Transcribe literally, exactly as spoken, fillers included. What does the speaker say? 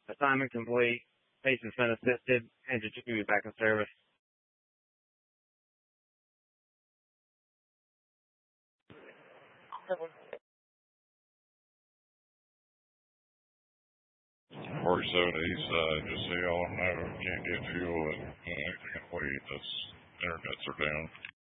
Assignment complete. Patient's been assisted. Engine should be back in service. forty-seven East Side, just so y'all know, can't get fuel and anything can wait. That's, internets are down.